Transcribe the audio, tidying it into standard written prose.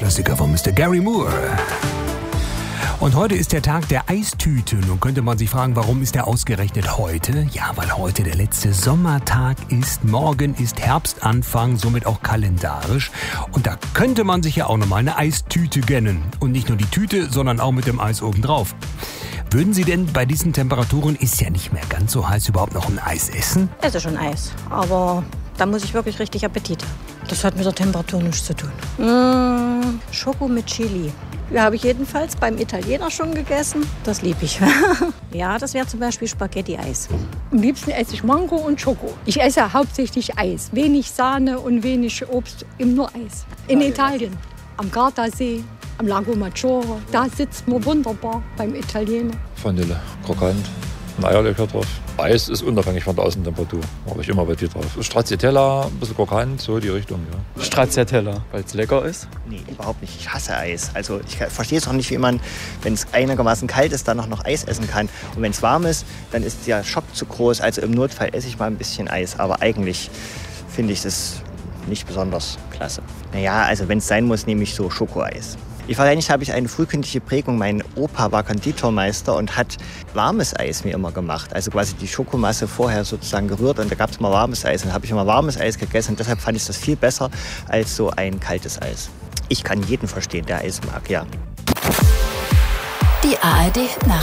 Klassiker von Mr. Gary Moore. Und heute ist der Tag der Eistüte. Nun könnte man sich fragen, warum ist der ausgerechnet heute? Ja, weil heute der letzte Sommertag ist. Morgen ist Herbstanfang, somit auch kalendarisch. Und da könnte man sich ja auch nochmal eine Eistüte gönnen. Und nicht nur die Tüte, sondern auch mit dem Eis obendrauf. Würden Sie denn bei diesen Temperaturen, ist ja nicht mehr ganz so heiß, überhaupt noch ein Eis essen? Ich esse schon Eis, aber da muss ich wirklich richtig Appetit haben. Das hat mit der Temperatur nichts zu tun. Schoko mit Chili. Habe ich jedenfalls beim Italiener schon gegessen. Das liebe ich. Ja, das wäre zum Beispiel Spaghetti-Eis. Am liebsten esse ich Mango und Schoko. Ich esse hauptsächlich Eis. Wenig Sahne und wenig Obst, eben nur Eis. In Italien, am Gardasee, am Lago Maggiore. Da sitzt man wunderbar beim Italiener. Vanille, krokant, ein Eierlöcher drauf. Eis ist unabhängig von der Außentemperatur. Habe ich immer bei dir drauf. Stracciatella, ein bisschen krokant, so die Richtung. Ja. Stracciatella, weil es lecker ist? Nee, überhaupt nicht. Ich hasse Eis. Also ich verstehe es auch nicht, wie man, wenn es einigermaßen kalt ist, dann noch Eis essen kann. Und wenn es warm ist, dann ist der Schock zu groß. Also im Notfall esse ich mal ein bisschen Eis. Aber eigentlich finde ich das nicht besonders klasse. Naja, also wenn es sein muss, nehme ich so Schokoeis. Wahrscheinlich habe ich eine frühkindliche Prägung. Mein Opa war Konditormeister und hat warmes Eis mir immer gemacht. Also quasi die Schokomasse vorher sozusagen gerührt und da gab es immer warmes Eis. Und dann habe ich immer warmes Eis gegessen und deshalb fand ich das viel besser als so ein kaltes Eis. Ich kann jeden verstehen, der Eis mag, ja. Die ARD